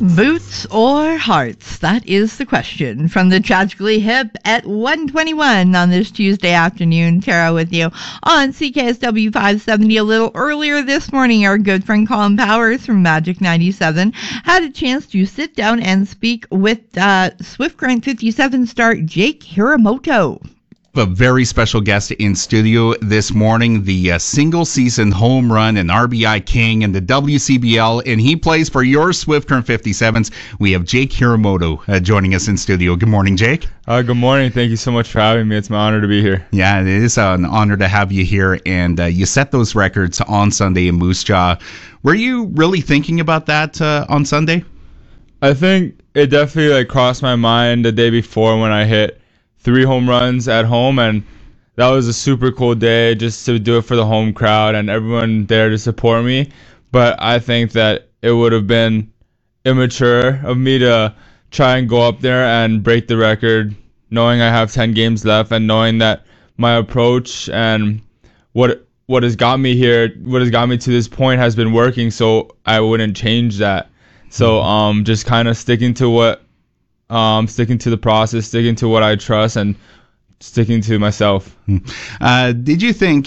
Boots or hearts? That is the question. From the Tragically Hip at 1:21 on this Tuesday afternoon. Tara with you on CKSW 570. A little earlier this morning, our good friend Colin Powers from Magic 97 had a chance to sit down and speak with Swift Current 57 star Jake Hiramoto. A very special guest in studio this morning, the single season home run and RBI king in the WCBL, and he plays for your Swift Current 57s. We have Jake Hiramoto joining us in studio. Good morning, Jake. Good morning. Thank you so much for having me. It's my honor to be here. Yeah, it is an honor to have you here, and you set those records on Sunday in Moose Jaw. Were you really thinking about that on Sunday? I think it definitely crossed my mind the day before when I hit 3 home runs at home, and that was a super cool day just to do it for the home crowd and everyone there to support me. But I think that it would have been immature of me to try and go up there and break the record knowing I have 10 games left and knowing that my approach and what has got me here, what has got me to this point has been working, so I wouldn't change that. So just kind of sticking to the process, sticking to what I trust, and sticking to myself. Did you think